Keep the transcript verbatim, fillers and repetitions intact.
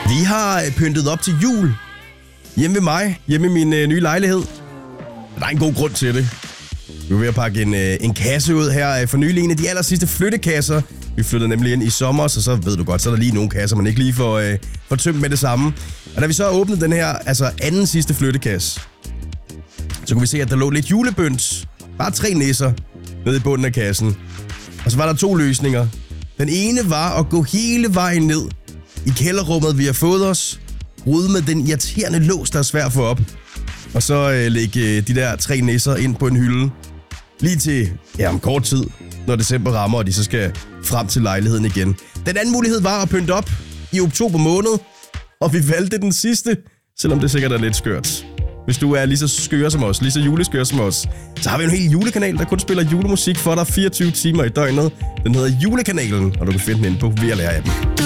Vi har pyntet op til jul. Hjemme ved mig, hjemme i min øh, nye lejlighed. Der er en god grund til det. Vi er ved at pakke en, øh, en kasse ud her for nylig. En af de aller sidste flyttekasser. Vi flyttede nemlig ind i sommer, så så ved du godt, så er der lige nogle kasser, man ikke lige får, øh, får tømt med det samme. Og da vi så har åbnet den her, altså anden sidste flyttekasse, så kunne vi se, at der lå lidt julebønt. Bare tre nisser nede i bunden af kassen. Og så var der to løsninger. Den ene var at gå hele vejen ned i kælderrummet, vi har fået os. Rode med den irriterende lås, der er svær at få op. Og så øh, lægge øh, de der tre nisser ind på en hylde. Lige til, ja, om kort tid, når december rammer, og de så skal frem til lejligheden igen. Den anden mulighed var at pynte op i oktober måned. Og vi valgte den sidste, selvom det sikkert er lidt skørt. Hvis du er lige så skør som os, lige så juleskør som os, så har vi en hel julekanal, der kun spiller julemusik for dig fireogtyve timer i døgnet. Den hedder Julekanalen, og du kan finde den inde på V L R-appen.